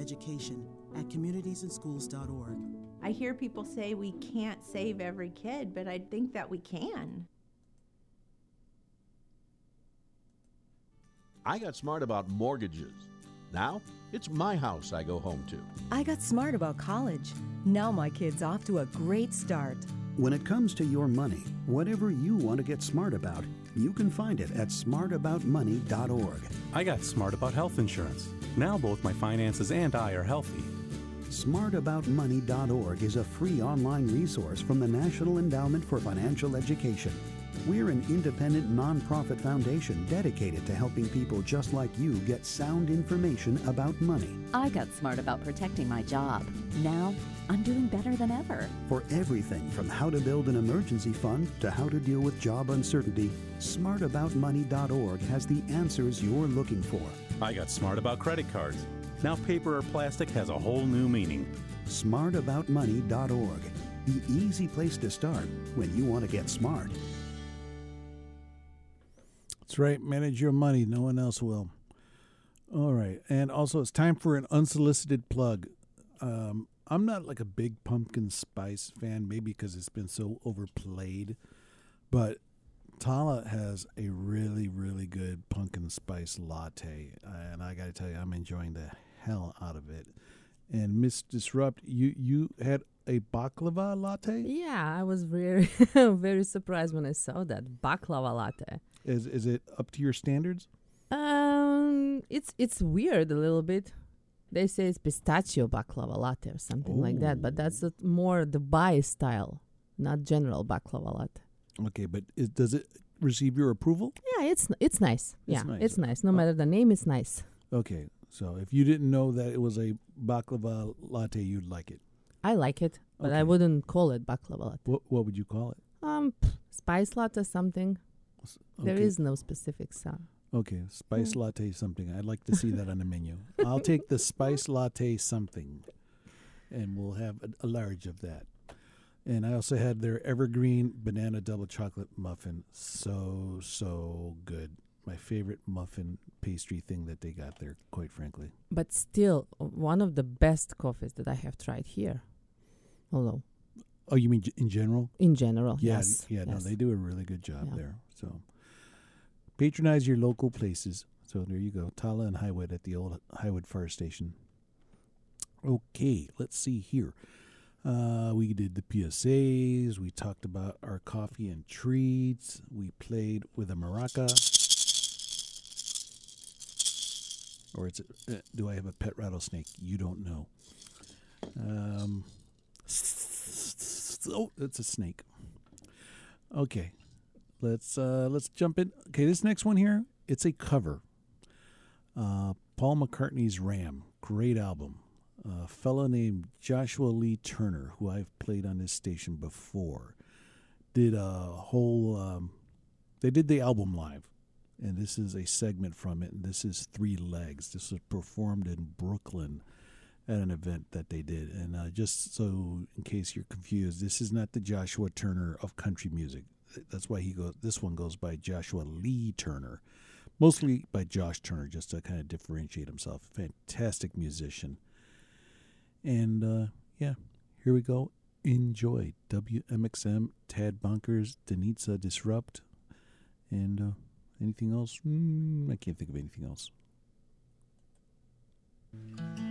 education at communitiesandschools.org. I hear people say we can't save every kid, but I think that we can. I got smart about mortgages. Now, it's my house I go home to. I got smart about college. Now my kid's off to a great start. When it comes to your money, whatever you want to get smart about, you can find it at smartaboutmoney.org. I got smart about health insurance. Now both my finances and I are healthy. Smartaboutmoney.org is a free online resource from the National Endowment for Financial Education. We're an independent nonprofit foundation dedicated to helping people just like you get sound information about money. I got smart about protecting my job. Now, I'm doing better than ever. For everything from how to build an emergency fund to how to deal with job uncertainty, smartaboutmoney.org has the answers you're looking for. I got smart about credit cards. Now paper or plastic has a whole new meaning. Smartaboutmoney.org, the easy place to start when you want to get smart. That's right. Manage your money. No one else will. All right. And also, it's time for an unsolicited plug. I'm not like a big pumpkin spice fan, maybe because it's been so overplayed. But Tala has a really, really good pumpkin spice latte. And I got to tell you, I'm enjoying the hell out of it. And Miss Disrupt, you had a baklava latte? Yeah, I was very, very surprised when I saw that baklava latte. Is it up to your standards? It's weird a little bit. They say it's pistachio baklava latte or something like that, but that's more Dubai style, not general baklava latte. Okay, but does it receive your approval? Yeah, it's nice. It's nice. No matter the name, it's nice. Okay, so if you didn't know that it was a baklava latte, you'd like it. I like it, but I wouldn't call it baklava latte. What would you call it? Spice latte something. Okay. There is no specific sound. Okay, spice latte something. I'd like to see that on the menu. I'll take the spice latte something, and we'll have a large of that. And I also had their evergreen banana double chocolate muffin. So good. My favorite muffin pastry thing that they got there, quite frankly. But still, one of the best coffees that I have tried here. Although. Oh, you mean in general? In general, yes. Yeah, no, they do a really good job there. So patronize your local places. So there you go. Tala and Highwood at the old Highwood Fire Station. Okay, let's see here. We did the PSAs. We talked about our coffee and treats. We played with a maraca. Or it's do I have a pet rattlesnake? You don't know. Oh, it's a snake. Okay, let's jump in. Okay, this next one here, it's a cover. Paul McCartney's Ram, great album. A fellow named Joshua Lee Turner, who I've played on this station before, did a whole. They did the album live, and this is a segment from it. And this is Three Legs. This was performed in Brooklyn at an event that they did. And just so in case you're confused, this is not the Joshua Turner of country music. That's why this one goes by Joshua Lee Turner, mostly by Josh Turner, just to kind of differentiate himself. Fantastic musician. And yeah, here we go. Enjoy. WMXM, Tad Bunkers, Danitza Disrupt, and anything else? I can't think of anything else.